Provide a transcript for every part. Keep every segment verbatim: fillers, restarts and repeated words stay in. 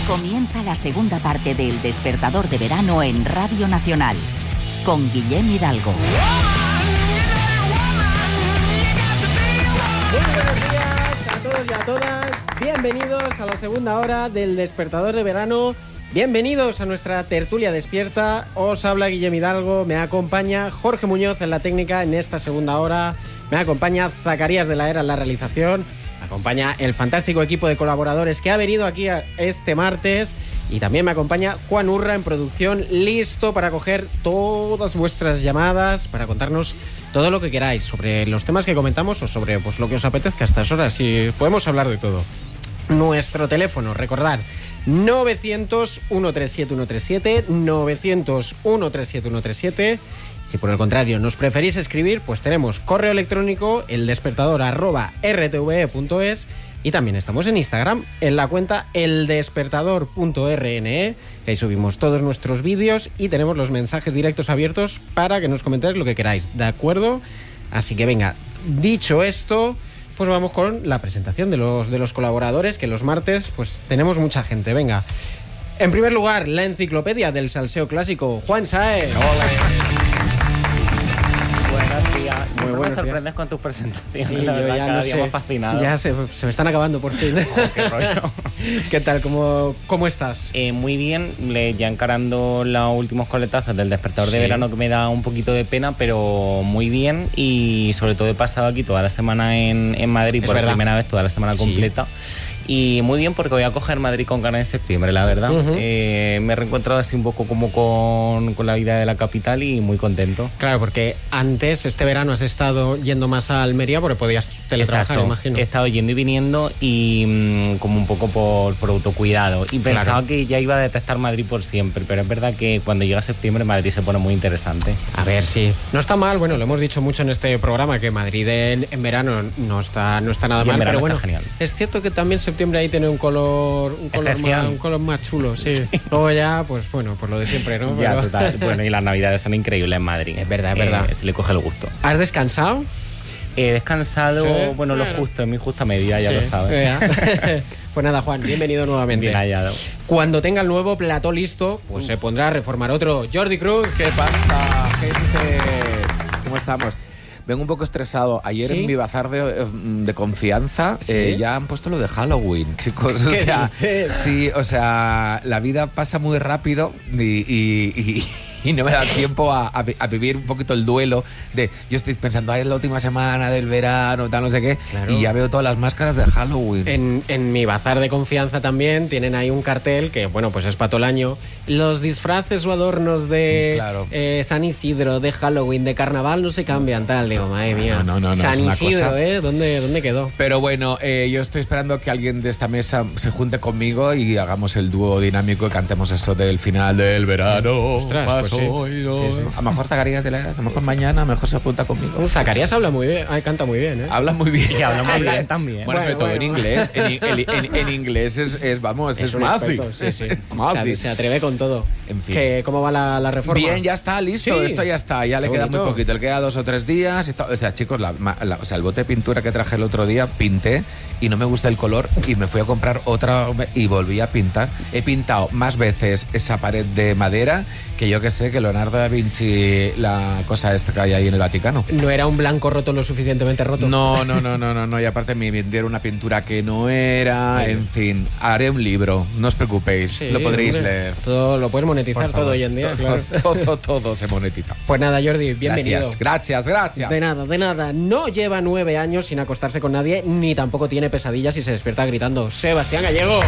Comienza la segunda parte del Despertador de Verano en Radio Nacional, con Guillem Hidalgo. Muy buenos días a todos y a todas. Bienvenidos a la segunda hora del Despertador de Verano. Bienvenidos a nuestra tertulia despierta. Os habla Guillem Hidalgo. Me acompaña Jorge Muñoz en la técnica en esta segunda hora. Me acompaña Zacarías de la Era en la realización. Me acompaña el fantástico equipo de colaboradores que ha venido aquí este martes. Y también me acompaña Juan Urra en producción, listo para coger todas vuestras llamadas, para contarnos todo lo que queráis sobre los temas que comentamos o sobre pues, lo que os apetezca a estas horas. Y podemos hablar de todo. Nuestro teléfono, recordad, novecientos, ciento treinta y siete, ciento treinta y siete, novecientos, ciento treinta y siete, ciento treinta y siete. Si por el contrario nos preferís escribir, pues tenemos correo electrónico, eldespertador arroba rtve punto es, y también estamos en Instagram, en la cuenta eldespertador punto rne, que ahí subimos todos nuestros vídeos y tenemos los mensajes directos abiertos para que nos comentéis lo que queráis, ¿de acuerdo? Así que venga, dicho esto, pues vamos con la presentación de los, de los colaboradores, que los martes pues tenemos mucha gente, venga. En primer lugar, la enciclopedia del salseo clásico, Juan Sáez. Hola. Buenos días. Muy Siempre buenos me sorprendes días. con tus presentaciones. Sí, la yo verdad, ya cada no día sé. más fascinado. Ya se, se me están acabando por fin. Oh, qué rollo. ¿Qué tal? ¿Cómo, cómo estás? Eh, muy bien, le, ya encarando los últimos coletazos del despertador Sí. de verano, que me da un poquito de pena, pero muy bien. Y sobre todo he pasado aquí toda la semana en, en Madrid, Es por verdad. primera vez, toda la semana Sí. completa. Y muy bien, porque voy a coger Madrid con ganas en septiembre, la verdad. Uh-huh. eh, me he reencontrado así un poco como con, con la vida de la capital y muy contento. Claro, porque antes, este verano, has estado yendo más a Almería porque podías teletrabajar, Exacto. imagino. He estado yendo y viniendo y mmm, como un poco por, por autocuidado. Y pensaba Claro. que ya iba a detestar Madrid por siempre, pero es verdad que cuando llega septiembre Madrid se pone muy interesante. A ver, sí. No está mal, bueno, lo hemos dicho mucho en este programa, que Madrid en, en verano no está, no está nada Y en mal, verano pero bueno, está genial. es cierto que también septiembre ahí tiene un color, un color, Especial. más, un color más chulo, sí. Luego ya, pues bueno, pues lo de siempre, ¿no? Ya, Pero- total. Bueno, y las navidades son increíbles en Madrid. Es verdad, es Eh, verdad. se le coge el gusto. ¿Has descansado? He descansado, Sí, bueno, bueno. lo justo, en mi justa medida, ya Sí, lo sabes. vea. Pues nada, Juan, bienvenido nuevamente. Bien hallado. Cuando tenga el nuevo plató listo, pues se pondrá a reformar otro. Jordi Cruz. ¿Qué pasa, gente? ¿Cómo estamos? Vengo un poco estresado. Ayer ¿Sí? en mi bazar de, de confianza ¿Sí? eh, ya han puesto lo de Halloween, chicos. O ¿Qué sea, dices? sí, o sea, la vida pasa muy rápido y, y- y- y no me da tiempo a, a vi- a vivir un poquito el duelo de yo estoy pensando, ay, es la última semana del verano, tal, no sé qué, Claro. y ya veo todas las máscaras de Halloween. En, en mi bazar de confianza también tienen ahí un cartel que, bueno, pues es para todo el año. Los disfraces o adornos de Claro. eh, San Isidro, de Halloween, de carnaval no se cambian, tal. Digo, madre mía. No, no, no, no, San es una Isidro, cosa- ¿eh? ¿Dónde, ¿Dónde quedó? Pero bueno, eh, yo estoy esperando que alguien de esta mesa se junte conmigo y hagamos el dúo dinámico y cantemos eso del final del verano. Ostras, Más pues sí. hoy, ¿no? Sí, sí. A lo mejor Zacarías de la a lo mejor mañana, a lo mejor se apunta conmigo. Uh, Zacarías habla muy bien, ay, canta muy bien, ¿eh? Habla muy bien. Y habla muy bien también. Bueno, sobre Bueno, todo bueno. en inglés. En, en- en- en inglés es, es, vamos, es, un mazi. experto, sí, sí. Es mazi. Se, se atreve con todo. En fin. Que, ¿Cómo va la, la reforma? Bien, ya está, listo. Sí. Esto ya está. Ya le Qué queda bonito. muy poquito. Le queda dos o tres días. Y to- o sea, chicos, la- ma- la- o sea, el bote de pintura que traje el otro día, pinté y no me gusta el color y me fui a comprar otra y volví a pintar. He pintado más veces esa pared de madera que yo que sé, que Leonardo da Vinci, la cosa esta que hay ahí en el Vaticano. No era un blanco roto lo suficientemente roto. No, no, no, no, no, no. Y aparte me vendieron una pintura que no era. Ay. En fin, haré un libro. No os preocupéis. Sí, lo podréis hombre. leer. Todo lo puedes monetizar Por todo favor. hoy en día, Todo, claro. todo, todo se monetiza. Pues nada, Jordi, bienvenido. Gracias, gracias, gracias. De nada, de nada. No lleva nueve años sin acostarse con nadie, ni tampoco tiene pesadillas y se despierta gritando Sebastián Gallego.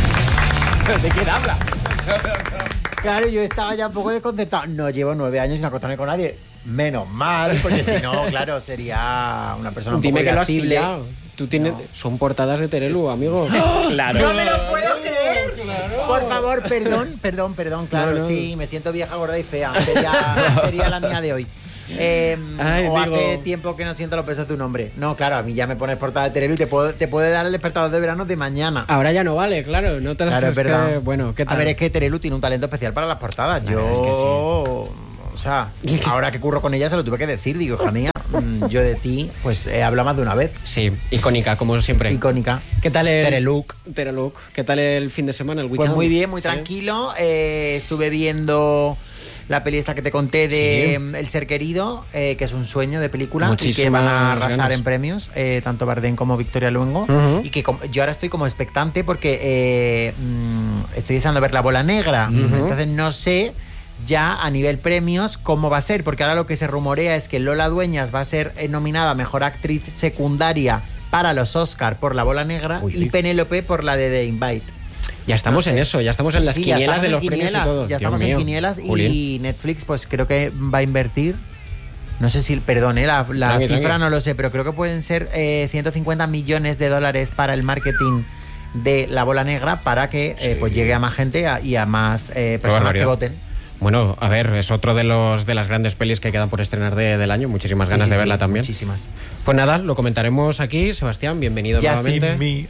¿De quién habla? Claro, yo estaba ya un poco desconcertado. No llevo nueve años sin acostarme con nadie. Menos mal, porque si no, claro, sería una persona un Dime poco que lo has irascible. pillado. Tú tienes... No. Son portadas de Terelu, amigo. Claro. ¡No me lo puedo creer! Por favor, perdón, perdón, perdón. Claro, No, no. sí, me siento vieja, gorda y fea. Sería, sería la mía de hoy. Eh, Ay, o digo- hace tiempo que no siento los pesos de tu nombre. No, claro, a mí ya me pones portada de Terelu y te puedo, te puedo dar el despertador de verano de mañana. Ahora ya no vale, claro. No te Claro, es que- verdad. Bueno, ¿qué tal? A ver, es que Terelu tiene un talento especial para las portadas. La Yo, verdad es que sí. o sea, ahora que curro con ella se lo tuve que decir. Digo, hija mía, mm, Yo de ti, pues he hablado más de una vez. Sí, icónica, como siempre. Icónica. ¿Qué tal el... Tereluk. Tereluk. ¿Qué tal el fin de semana, el Pues weekend? muy bien, muy ¿Sí? tranquilo. Eh, estuve viendo la peli esta que te conté de Sí. El ser querido, eh, que es un sueño de película y que Muchísimas van a arrasar ganas. en premios, eh, tanto Bardem como Victoria Luengo. Ujú. Y que com- yo ahora estoy como expectante porque eh, mm, estoy deseando ver La bola negra. Ujú. Entonces no sé ya a nivel premios cómo va a ser, porque ahora lo que se rumorea es que Lola Dueñas va a ser eh, nominada a Mejor Actriz Secundaria para los Oscar por La bola negra Uy, y uy. Penélope por la de The Invite. Ya estamos No sé. en eso, ya estamos en las Sí, ya quinielas estamos de en los premios quinielas, y todo. Ya Dios estamos mío. en quinielas y Julián. Netflix pues creo que va a invertir, no sé si, perdón, eh, la, la Tranqui, cifra tranqui. no lo sé, pero creo que pueden ser eh, ciento cincuenta millones de dólares para el marketing de La bola negra para que eh, pues llegue a más gente a- y a más eh, personas barbaridad. que voten. Bueno, a ver, es otro de los de las grandes pelis que quedan por estrenar de- del año. Muchísimas ganas Sí, sí, de sí, verla también. Muchísimas. Pues nada, lo comentaremos aquí. Sebastián, bienvenido Ya nuevamente. sin mí.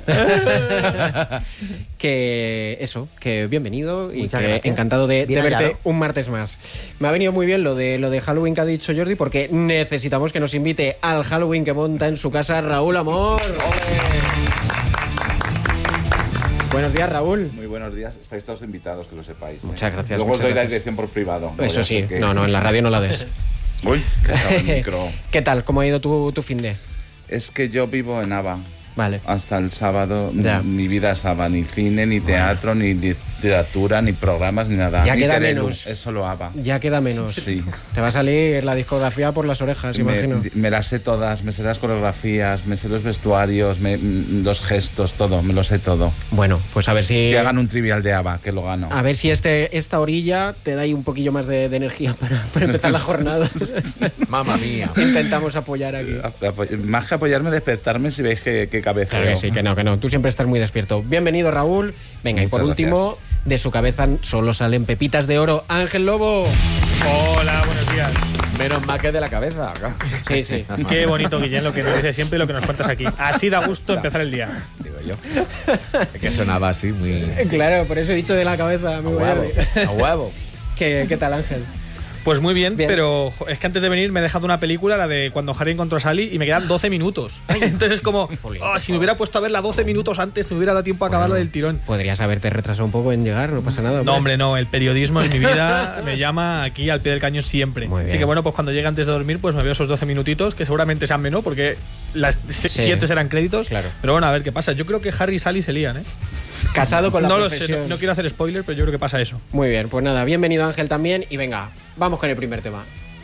Que eso, que bienvenido y Muchas que gracias. encantado de, Bien de verte hallado. un martes más. Me ha venido muy bien lo de lo de Halloween que ha dicho Jordi, porque necesitamos que nos invite al Halloween que monta en su casa Raúl Amor. Buenos días, Raúl. Muy buenos días, estáis todos invitados, que lo sepáis. ¿eh? Muchas gracias, Luego os muchas doy la gracias. dirección por privado. No Eso vaya a sí, ser que- no, no, en la radio no la des. Uy, que estaba el micro. ¿Qué tal? ¿Cómo ha ido tu, tu fin de? Es que yo vivo en Ava. Vale. Hasta el sábado, Ya. mi vida es Ava, ni cine, ni teatro, ni literatura, ni programas, ni nada. Ya ni queda Terelu, menos. es solo Ava. Ya queda menos. Sí. Te va a salir la discografía por las orejas, Me, imagino. me las sé todas, me sé las coreografías, me sé los vestuarios, me- los gestos, todo, me lo sé todo. Bueno, pues a ver si... Que hagan un trivial de Ava, que lo gano. A ver si este, esta orilla te da ahí un poquillo más de, de energía para, para empezar la jornada. Mamma mía. Intentamos apoyar aquí. Apo- Más que apoyarme, despertarme si veis que, que cabeceo. Claro que sí, que no, que no. Tú siempre estás muy despierto. Bienvenido, Raúl. Venga, y por Muchas último, de su cabeza solo salen pepitas de oro. Ángel Lobo. Hola, buenos días. Menos mal que de la cabeza. Sí, sí. Qué bonito, Guillén, lo que nos dices siempre y lo que nos cuentas aquí. Así da gusto empezar el día. Digo yo. Es que sonaba así, muy... Claro, por eso he dicho de la cabeza. A Muy huevo. bueno. A huevo. ¿Qué, ¿Qué tal, Ángel? Pues muy bien, Bien. pero jo, es que antes de venir me he dejado una película, la de Cuando Harry encontró a Sally, y me quedan doce minutos. Entonces es como, Jolín, oh, por si me hubiera puesto a verla doce minutos antes, me hubiera dado tiempo a acabarla Bueno, del tirón. Podrías haberte retrasado un poco en llegar, no pasa nada. No, hombre, no, el periodismo en mi vida me llama aquí al pie del cañón siempre. Muy bien. Así que bueno, pues cuando llegue antes de dormir, pues me veo esos doce minutitos, que seguramente sean menos, porque las Sí. siete serán créditos. Claro. Pero bueno, a ver qué pasa. Yo creo que Harry y Sally se lían, ¿eh? Casado con la No lo sé, profesión. no, no quiero hacer spoiler, pero yo creo que pasa eso. Muy bien, pues nada, bienvenido Ángel también. Y venga, vamos con el primer tema.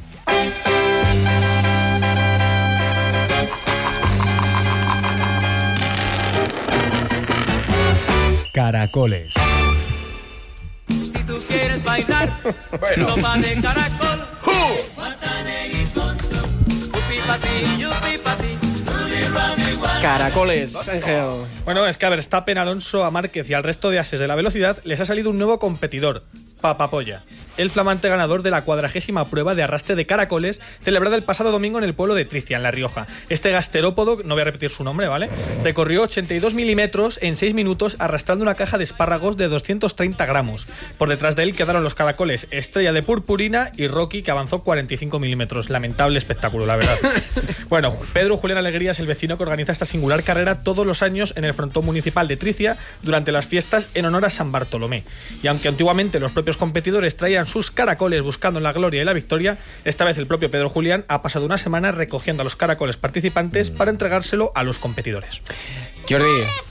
Caracoles. Si tú quieres bailar, sopa de caracol. Guataneguí con su, yupi pa' ti, yupi pa' ti, ruli, rami, guan. Caracoles, Ángel. Bueno, es que a Verstappen, Alonso, a Márquez y al resto de ases de la velocidad les ha salido un nuevo competidor, Papapolla, el flamante ganador de la cuadragésima prueba de arrastre de caracoles celebrada el pasado domingo en el pueblo de Tricia, en La Rioja. Este gasterópodo, no voy a repetir su nombre, ¿vale?, recorrió ochenta y dos milímetros en seis minutos arrastrando una caja de espárragos de doscientos treinta gramos. Por detrás de él quedaron los caracoles Estrella de Purpurina y Rocky, que avanzó cuarenta y cinco milímetros. Lamentable espectáculo, la verdad. Bueno, Pedro Julián Alegría es el vecino que organiza esta singular carrera todos los años en el frontón municipal de Tricia durante las fiestas en honor a San Bartolomé. Y aunque antiguamente los propios competidores traían sus caracoles buscando la gloria y la victoria, esta vez el propio Pedro Julián ha pasado una semana recogiendo a los caracoles participantes para entregárselo a los competidores. Jordi,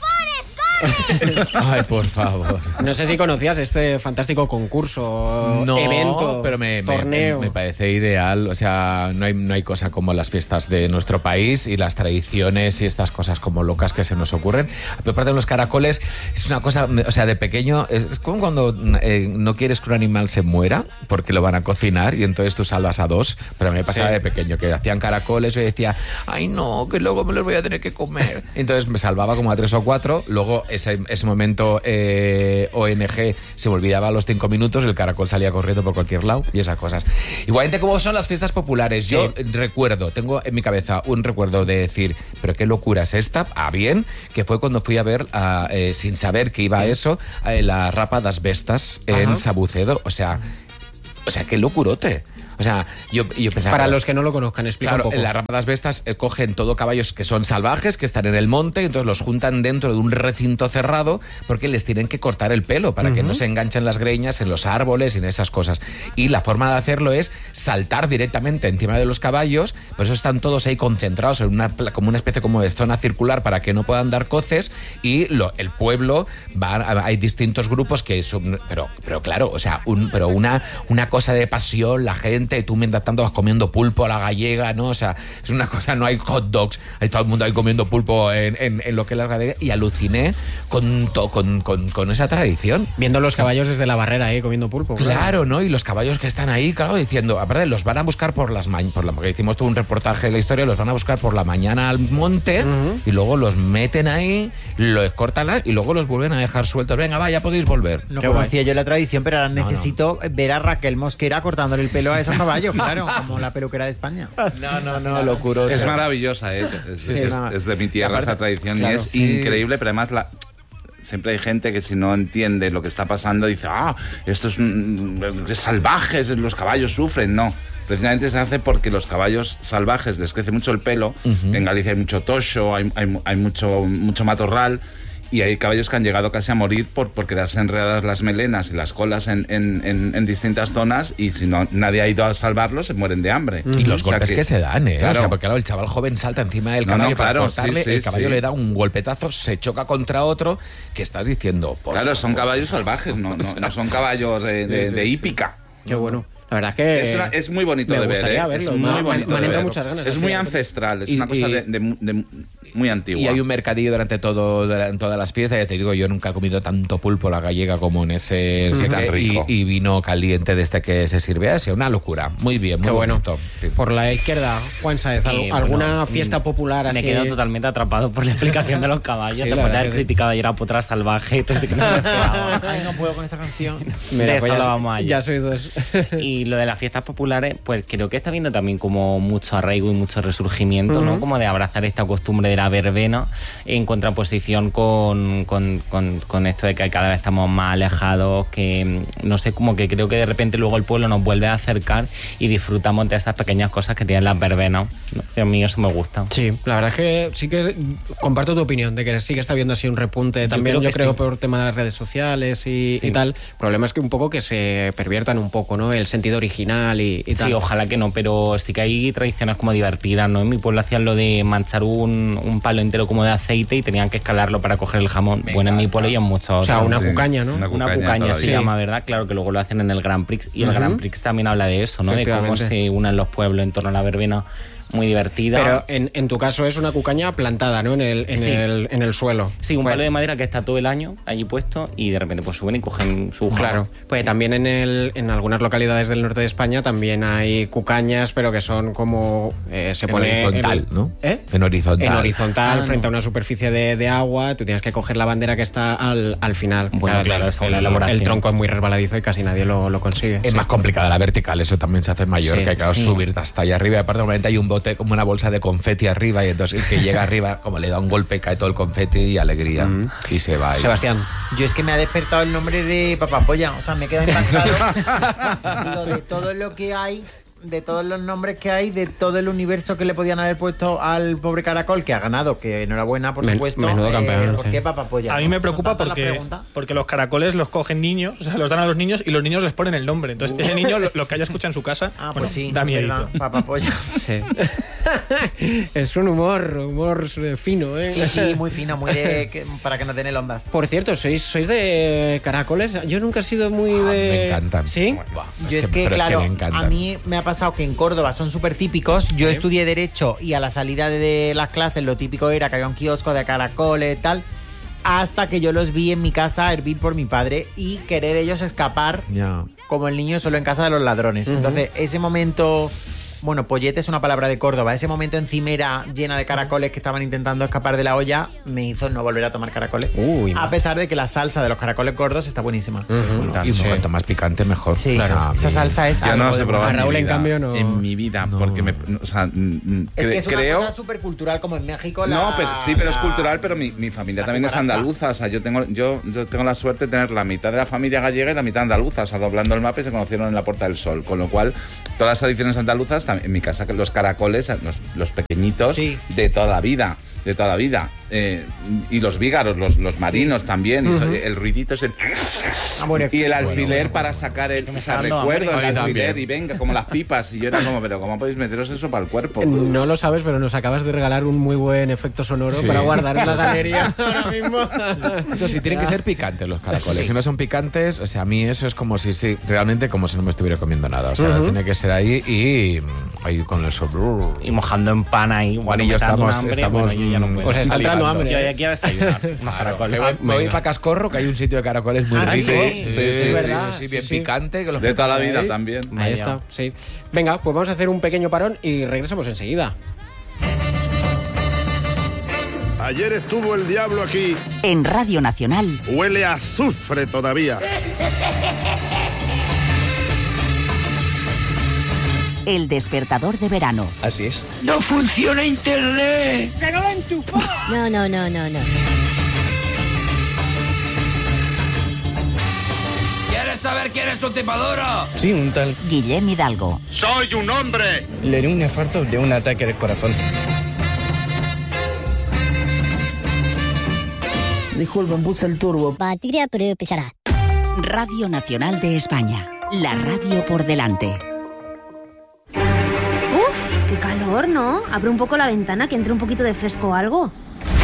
Ay, por favor. no sé si conocías este fantástico concurso, No, evento, pero me, me- torneo. me parece ideal. O sea, no hay, no hay cosa como las fiestas de nuestro país y las tradiciones y estas cosas como locas que se nos ocurren. Aparte de los caracoles, es una cosa, o sea, de pequeño, es, es como cuando eh, no quieres que un animal se muera porque lo van a cocinar y entonces tú salvas a dos. Pero a mí me pasaba Sí. de pequeño que hacían caracoles y yo decía, ay no, que luego me los voy a tener que comer. Entonces me salvaba como a tres o cuatro, luego ese, ese momento eh, O N G se me olvidaba a los cinco minutos, el caracol salía corriendo por cualquier lado y esas cosas. Igualmente, como son las fiestas populares, yo Sí. recuerdo, tengo en mi cabeza un recuerdo de decir, pero qué locura es esta, ah bien, que fue cuando fui a ver, a, eh, sin saber que iba a eso, a la Rapa das Bestas en Ajá. Sabucedo, o sea, o sea, qué locurote. O O sea, yo, yo pensaba... Para los que no lo conozcan, explica Claro, un poco. en las rápadas bestas eh, cogen todo caballos que son salvajes, que están en el monte, entonces los juntan dentro de un recinto cerrado porque les tienen que cortar el pelo para uh-huh. que no se enganchen las greñas en los árboles y en esas cosas. Y la forma de hacerlo es saltar directamente encima de los caballos, por eso están todos ahí concentrados en una como una especie como de zona circular para que no puedan dar coces, y lo, el pueblo va, hay distintos grupos que son, pero, pero claro, o sea, un, pero una, una cosa de pasión, la gente, tú mientras tanto vas comiendo pulpo a la gallega, ¿no? O sea, es una cosa, no hay hot dogs, hay todo el mundo ahí comiendo pulpo en, en, en lo que es la gallega, y aluciné con, to, con, con, con esa tradición. Viendo los caballos desde la barrera ahí comiendo pulpo. Claro, claro, ¿no? Y los caballos que están ahí, claro, diciendo, aparte los van a buscar por las mañanas, por la, porque hicimos todo un reportaje de la historia, los van a buscar por la mañana al monte uh-huh. y luego los meten ahí, los cortan y luego los vuelven a dejar sueltos. Venga, va, ya podéis volver. No Qué conocía guay. yo la tradición, pero ahora no, necesito no. ver a Raquel Mosquera cortándole el pelo a esos caballos, claro, como la peluquera de España. No, no, no, locuro. Es maravillosa, ¿eh? Es, sí, es, sí. es, es de mi tierra Aparte, esa tradición claro, y es sí. increíble, pero además la... Siempre hay gente que si no entiende lo que está pasando dice, ah, esto es, mm, es salvajes, los caballos sufren. No, precisamente se hace porque los caballos salvajes les crece mucho el pelo. Uh-huh. En Galicia hay mucho tocho, hay, hay, hay mucho, mucho matorral. Y hay caballos que han llegado casi a morir por, por quedarse enredadas las melenas y las colas en, en, en, en distintas zonas, y si no nadie ha ido a salvarlos, se mueren de hambre. Y los o sea golpes que, que se dan, ¿eh? Claro. O sea, porque claro, el chaval joven salta encima del caballo no, no, para claro, cortarle, sí, sí, el caballo sí. le da un golpetazo, se choca contra otro, que estás diciendo... Por claro, favor. Son caballos salvajes, no, no, no son caballos de, de, de hípica. Qué bueno. La verdad es que es, una, es muy bonito me de ver, ¿eh? verlo. Es muy me, bonito me, me de ver. muchas ganas. Es muy ancestral, es y, una cosa y, de, de, de muy antigua. Y hay un mercadillo durante todo en todas las fiestas. Ya te digo, yo nunca he comido tanto pulpo a la gallega como en ese, mm, ese tan rico. Y, y vino caliente desde que se sirve así, una locura. Muy bien, muy Qué bueno. Sí. Por la izquierda, Juan Sáez, eh, ¿alguna bueno, fiesta popular así? Me quedo totalmente atrapado por la explicación de los caballos. Sí, después de haber sí. criticado ayer a Potra Salvaje, entonces que no me esperaba. Ay, no puedo con esa canción. Mira, de pues eso ya, lo vamos ayer. ya soy dos. Y lo de las fiestas populares, pues creo que está viendo también como mucho arraigo y mucho resurgimiento, uh-huh. ¿no? Como de abrazar esta costumbre de la verbena en contraposición con, con, con, con esto de que cada vez estamos más alejados, que no sé, como que creo que de repente luego el pueblo nos vuelve a acercar y disfrutamos de estas pequeñas cosas que tienen las verbenas, ¿no? A mí eso me gusta. Sí, la verdad es que sí que comparto tu opinión de que sí que está viendo así un repunte también, yo creo, yo creo sí. por tema de las redes sociales y, sí. y tal. El problema es que un poco que se perviertan un poco, ¿no? El sentido original y, y tal. Sí, ojalá que no, pero sí que hay tradiciones como divertidas, ¿no? En mi pueblo hacían lo de manchar un, un palo entero como de aceite y tenían que escalarlo para coger el jamón. Me bueno, encanta. en mi pueblo y en muchos otros. O sea, una sí. cucaña, ¿no? Una Una cucaña, cucaña se sí. llama, ¿verdad? Claro que luego lo hacen en el Grand Prix y el Uh-huh. Grand Prix también habla de eso, ¿no? De cómo se unen los pueblos en torno a la verbena. Muy divertida. Pero en, en tu caso es una cucaña plantada, ¿no? En el, en Sí. el, en el suelo. Sí, un Pues- palo de madera que está todo el año allí puesto y de repente pues suben y cogen su Claro, jamón. pues también en el, en algunas localidades del norte de España también hay cucañas, pero que son como eh, se En pone horizontal, el- ¿no? ¿Eh? En horizontal. En horizontal, Ah, frente no. a una superficie de, de agua, tú tienes que coger la bandera que está al, al final. Bueno, claro, eso es la el, elaboración. el tronco es muy resbaladizo y casi nadie lo, lo consigue. Es Sí. más complicada la vertical, eso también se hace en Mallorca, Sí, que claro, sí. subir hasta allá arriba. Y aparte, normalmente hay un bote, como una bolsa de confeti arriba, y entonces el que llega arriba, como le da un golpe, cae todo el confeti y alegría. Mm. Y se va. y- Sebastián. Yo es que me ha despertado el nombre de Papapolla, o sea, me queda impactado. Digo, de todo lo que hay, de todos los nombres que hay, de todo el universo que le podían haber puesto al pobre caracol, que ha ganado, que enhorabuena, por Men- supuesto. menudo campeón, ¿Por sí. qué Papapolla? A mí me Son preocupa tantas las porque, preguntas. porque los caracoles los cogen niños, o sea, los dan a los niños y los niños les ponen el nombre. Entonces, ese niño, lo, lo que haya escuchado en su casa, Ah, bueno, pues sí, da es miedito. verdad, Papapolla. Sí. Es un humor, humor fino, ¿eh? Sí, sí, muy fino, muy de, que- para que no den el ondas. Por cierto, ¿sois, ¿sois de caracoles? Yo nunca he sido muy Ah, de... me encantan. ¿Sí? Buah, Yo es que, pero claro, me encantan. a mí me ha pasado que en Córdoba son súper típicos. Yo Sí. estudié Derecho y a la salida de, de las clases lo típico era que había un kiosco de caracoles y tal, hasta que yo los vi en mi casa hervir por mi padre y querer ellos escapar Ya. como el niño solo en casa de los ladrones. Ujú. Entonces, ese momento Bueno, pollete es una palabra de Córdoba. Ese momento en Cimera llena de caracoles que estaban intentando escapar de la olla me hizo no volver a tomar caracoles. Uy, a pesar de que la salsa de los caracoles gordos está buenísima. Uh-huh. Bueno, y cuanto más picante, mejor. Sí, O sea, esa mi- salsa es Yo algo no los de he probado A en mi Raúl, en vida. cambio, no. En mi vida, No. porque me, o sea, mm, Es que cre- es una creo... cosa súper cultural como en México. La, No, pero, sí, pero es la- cultural, pero mi, mi familia la también es cucaracha. andaluza. O sea, yo tengo, yo, yo tengo la suerte de tener la mitad de la familia gallega y la mitad andaluza. O sea, doblando el mapa y se conocieron en la Puerta del Sol. Con lo cual, todas las tradiciones andaluzas, tam- en mi casa, que los caracoles, los, los pequeñitos, Sí. de toda la vida. De toda la vida. Eh, y los vígaros, los, los marinos también. Y el ruidito es el... Ah, bueno, Y el bueno, alfiler bueno. para sacar el... O sea, dando recuerdo hambre. el A mí alfiler también. y venga, como las pipas. Y yo era como, pero ¿cómo podéis meteros eso para el cuerpo? No lo sabes, pero nos acabas de regalar un muy buen efecto sonoro Sí. para guardar en la galería ahora mismo. Eso sí, tienen que ser picantes los caracoles. Si no son picantes, o sea, a mí eso es como si, sí, realmente como si no me estuviera comiendo nada. O sea, Ujú. tiene que ser ahí y mm, ahí con el sol. Y mojando en pan ahí. Juan bueno, y yo me está dando estamos, un hambre, estamos bueno, yo ya no mm, puedo. Os está entrando salivando. hambre. Yo ya quiero desayunar. Unos Claro, caracoles. me voy, me voy venga. para Cascorro, que hay un sitio de caracoles muy Ah, rico. ¿sí? Sí, Sí, sí, sí, sí, verdad. sí, Sí, bien sí. picante. Que los De toda la ponen vida ahí. también. Ahí Vaya. está, sí. Venga, pues vamos a hacer un pequeño parón y regresamos enseguida. Ayer estuvo el diablo aquí. En Radio Nacional, Huele a azufre todavía. El Despertador de Verano. Así es. No funciona internet. No, no, no, no, no. ¿Quieres saber quién es su tipadora? Sí, un tal. Guillem Hidalgo. Soy un hombre. Le dio un infarto de un ataque al corazón. Disculpen, puse el turbo. Batería, pero empezará. Radio Nacional de España. La radio por delante. Uf, qué calor, ¿no? Abre un poco la ventana que entre un poquito de fresco o algo.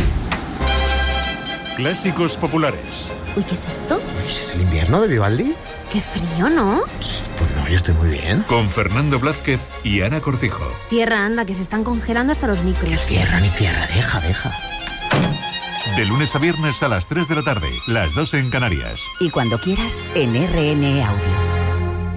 Clásicos populares. Uy, ¿qué es esto? ¿Es el invierno de Vivaldi? Qué frío, ¿no? Pues no, yo estoy muy bien. Con Fernando Blázquez y Ana Cortijo. Tierra, anda, que se están congelando hasta los micros. Cierra ni cierra, deja, deja. De lunes a viernes a las tres de la tarde, las dos en Canarias. Y cuando quieras, en R N Audio.